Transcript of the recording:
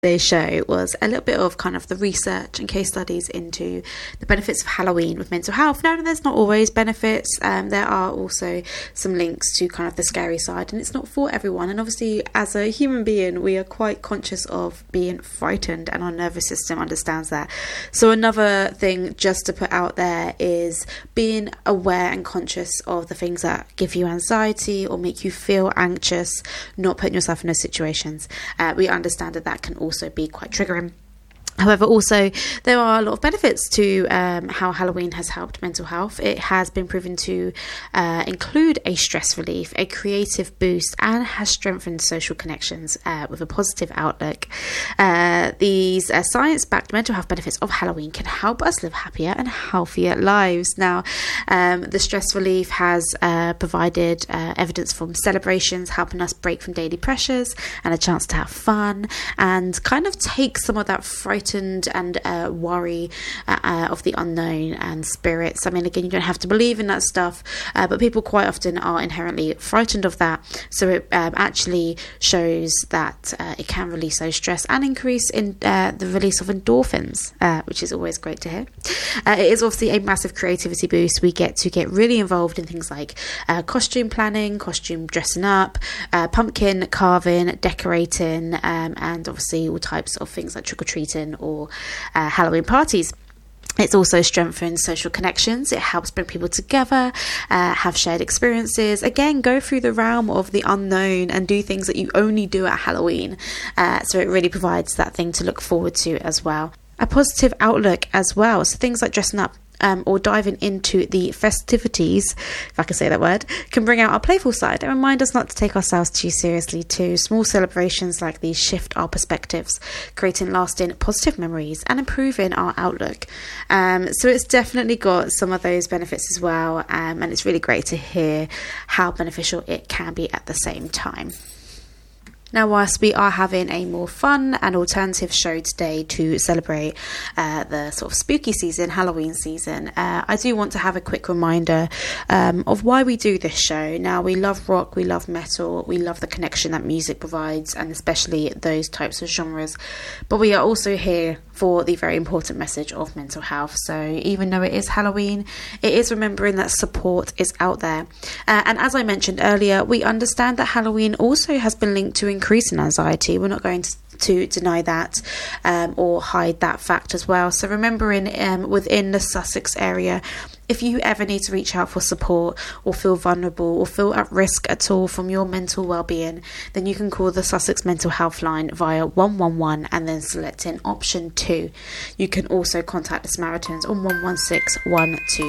Today's show was a little bit of kind of the research and case studies into the benefits of Halloween with mental health. Now, there's not always benefits. There are also some links to kind of the scary side, and it's not for everyone. And obviously, as a human being, we are quite conscious of being frightened, and our nervous system understands that. So another thing just to put out there is being aware and conscious of the things that give you anxiety or make you feel anxious, not putting yourself in those situations. We understand that can also be quite triggering. However, also, there are a lot of benefits to how Halloween has helped mental health. It has been proven to include a stress relief, a creative boost, and has strengthened social connections with a positive outlook. These science-backed mental health benefits of Halloween can help us live happier and healthier lives. Now, the stress relief has provided evidence from celebrations, helping us break from daily pressures and a chance to have fun and kind of take some of that frightened and worry of the unknown and spirits. I mean, again, you don't have to believe in that stuff, but people quite often are inherently frightened of that. So it actually shows that it can release those stress and increase in the release of endorphins, which is always great to hear. It is obviously a massive creativity boost. We get to get really involved in things like costume planning, costume dressing up, pumpkin carving, decorating, and obviously all types of things like trick-or-treating or Halloween parties. It's also strengthened social connections. It helps bring people together, have shared experiences. Again, go through the realm of the unknown and do things that you only do at Halloween. So it really provides that thing to look forward to as well. A positive outlook as well. So things like dressing up or diving into the festivities, if I can say that word, can bring out our playful side and remind us not to take ourselves too seriously too. Small celebrations like these shift our perspectives, creating lasting positive memories and improving our outlook. So it's definitely got some of those benefits as well, and it's really great to hear how beneficial it can be at the same time. Now, whilst we are having a more fun and alternative show today to celebrate the sort of spooky season, Halloween season, I do want to have a quick reminder of why we do this show. Now, we love rock, we love metal, we love the connection that music provides, and especially those types of genres. But we are also here for the very important message of mental health. So even though it is Halloween, it is remembering that support is out there. And as I mentioned earlier, we understand that Halloween also has been linked to increasing anxiety. We're not going to deny that or hide that fact as well. So remembering within the Sussex area, if you ever need to reach out for support or feel vulnerable or feel at risk at all from your mental well-being, then you can call the Sussex Mental Health Line via 111 and then select in option 2. You can also contact the Samaritans on 11612.